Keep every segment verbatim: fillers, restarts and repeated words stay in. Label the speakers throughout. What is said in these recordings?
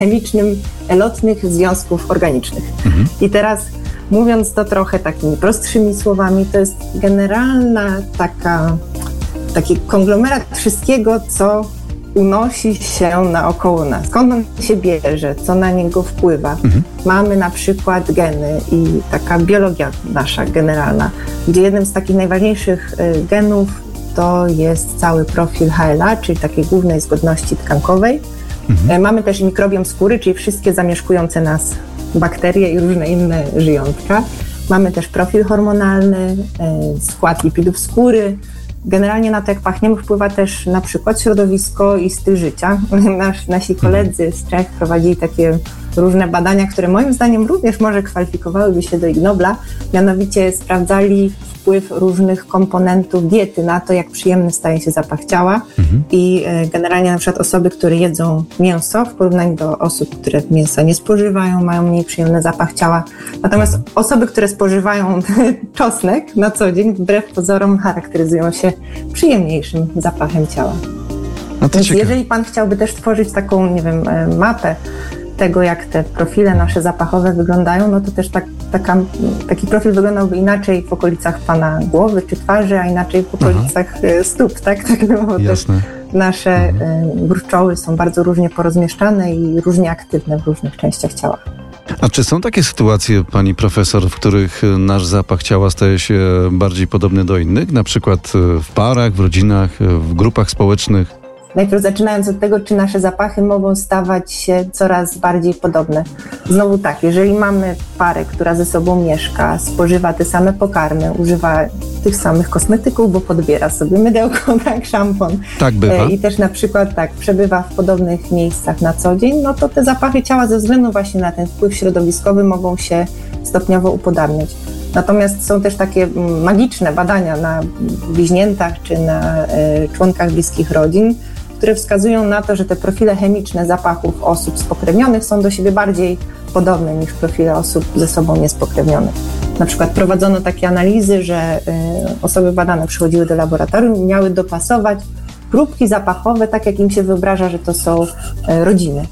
Speaker 1: chemicznym elotnych związków organicznych. Mhm. I teraz mówiąc to trochę takimi prostszymi słowami, to jest generalna taka, taki konglomerat wszystkiego, co unosi się naokoło nas. Skąd on się bierze, co na niego wpływa. Mhm. Mamy na przykład geny i taka biologia nasza generalna, gdzie jednym z takich najważniejszych genów to jest cały profil H L A, czyli takiej głównej zgodności tkankowej. Mhm. Mamy też mikrobiom skóry, czyli wszystkie zamieszkujące nas bakterie i różne inne żyjątka. Mamy też profil hormonalny, skład lipidów skóry. Generalnie na to, jak pachniemy, wpływa też na przykład środowisko i styl życia. Nas, nasi koledzy z Czech prowadzili takie różne badania, które moim zdaniem również może kwalifikowałyby się do Ig Nobla. Mianowicie sprawdzali wpływ różnych komponentów diety na to, jak przyjemny staje się zapach ciała. Mhm. I generalnie na przykład osoby, które jedzą mięso w porównaniu do osób, które mięsa nie spożywają, mają mniej przyjemny zapach ciała. Natomiast osoby, które spożywają czosnek na co dzień, wbrew pozorom charakteryzują się przyjemniejszym zapachem ciała.
Speaker 2: No to
Speaker 1: Więc
Speaker 2: ciekawe.
Speaker 1: jeżeli pan chciałby też stworzyć taką, nie wiem, mapę tego, jak te profile nasze zapachowe wyglądają, no to też tak, taka, taki profil wyglądałby inaczej w okolicach pana głowy czy twarzy, a inaczej w okolicach Aha. stóp, tak? tak no, bo
Speaker 2: Jasne.
Speaker 1: też nasze mhm. gruczoły są bardzo różnie porozmieszczane i różnie aktywne w różnych częściach ciała.
Speaker 2: A czy są takie sytuacje, pani profesor, w których nasz zapach ciała staje się bardziej podobny do innych? Na przykład w parach, w rodzinach, w grupach społecznych?
Speaker 1: Najpierw zaczynając od tego, czy nasze zapachy mogą stawać się coraz bardziej podobne. Znowu tak, jeżeli mamy parę, która ze sobą mieszka, spożywa te same pokarmy, używa tych samych kosmetyków, bo podbiera sobie mydełko, tak, szampon.
Speaker 2: Tak bywa.
Speaker 1: I też na przykład tak, przebywa w podobnych miejscach na co dzień, no to te zapachy ciała ze względu właśnie na ten wpływ środowiskowy mogą się stopniowo upodabniać. Natomiast są też takie magiczne badania na bliźniętach czy na y, członkach bliskich rodzin, które wskazują na to, że te profile chemiczne zapachów osób spokrewnionych są do siebie bardziej podobne niż profile osób ze sobą niespokrewnionych. Na przykład prowadzono takie analizy, że y, osoby badane przychodziły do laboratorium i miały dopasować próbki zapachowe tak, jak im się wyobraża, że to są y, rodziny.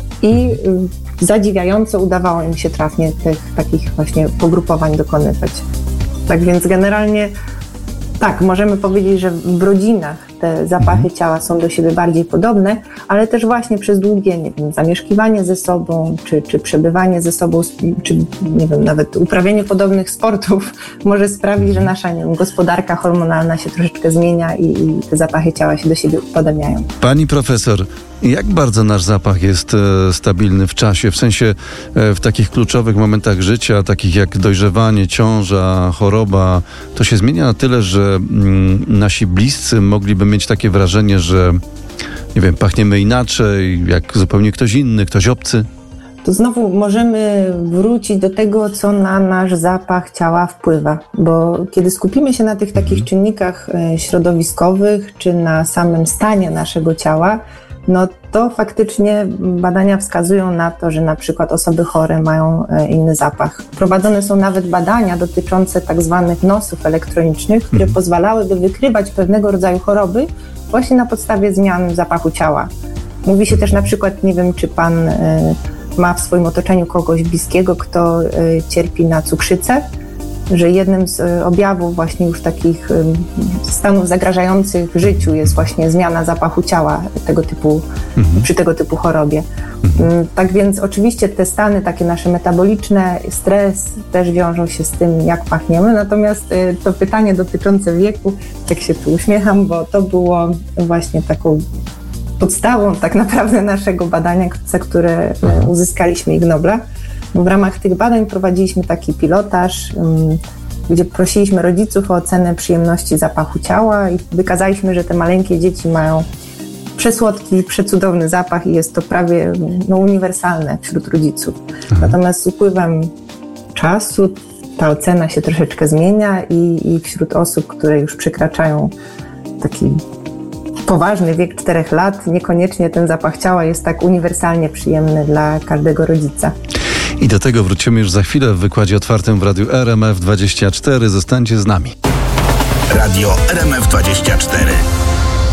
Speaker 1: I y, zadziwiająco udawało im się trafnie tych takich właśnie pogrupowań dokonywać. Tak więc generalnie tak, możemy powiedzieć, że w rodzinach te zapachy ciała są do siebie bardziej podobne, ale też właśnie przez długie, nie wiem, zamieszkiwanie ze sobą, czy, czy przebywanie ze sobą, czy nie wiem, nawet uprawianie podobnych sportów może sprawić, że nasza, nie wiem, gospodarka hormonalna się troszeczkę zmienia i, i te zapachy ciała się do siebie upodabniają.
Speaker 2: Pani profesor, jak bardzo nasz zapach jest e, stabilny w czasie, w sensie e, w takich kluczowych momentach życia, takich jak dojrzewanie, ciąża, choroba, to się zmienia na tyle, że mm, nasi bliscy mogliby mieć takie wrażenie, że nie wiem, pachniemy inaczej, jak zupełnie ktoś inny, ktoś obcy?
Speaker 1: To znowu możemy wrócić do tego, co na nasz zapach ciała wpływa, bo kiedy skupimy się na tych takich mhm. czynnikach środowiskowych, czy na samym stanie naszego ciała, no to faktycznie badania wskazują na to, że na przykład osoby chore mają inny zapach. Prowadzone są nawet badania dotyczące tak zwanych nosów elektronicznych, które mhm. pozwalałyby wykrywać pewnego rodzaju choroby właśnie na podstawie zmian w zapachu ciała. Mówi się też na przykład, nie wiem, czy pan y, ma w swoim otoczeniu kogoś bliskiego, kto y, cierpi na cukrzycę, że jednym z y, objawów właśnie już takich y, stanów zagrażających życiu jest właśnie zmiana zapachu ciała tego typu, mhm. przy tego typu chorobie. Mhm. Y, tak więc oczywiście te stany takie nasze metaboliczne, stres też wiążą się z tym, jak pachniemy, natomiast y, to pytanie dotyczące wieku, tak się tu uśmiecham, bo to było właśnie taką podstawą tak naprawdę naszego badania, za które Aha. uzyskaliśmy Ig Nobla. W ramach tych badań prowadziliśmy taki pilotaż, um, gdzie prosiliśmy rodziców o ocenę przyjemności zapachu ciała i wykazaliśmy, że te maleńkie dzieci mają przesłodki, przecudowny zapach i jest to prawie no, uniwersalne wśród rodziców. Aha. Natomiast z upływem czasu ta ocena się troszeczkę zmienia i, i wśród osób, które już przekraczają taki poważny wiek czterech lat, niekoniecznie ten zapach ciała jest tak uniwersalnie przyjemny dla każdego rodzica.
Speaker 2: I do tego wrócimy już za chwilę w wykładzie otwartym w Radiu R M F dwadzieścia cztery. Zostańcie z nami.
Speaker 3: Radio R M F dwadzieścia cztery.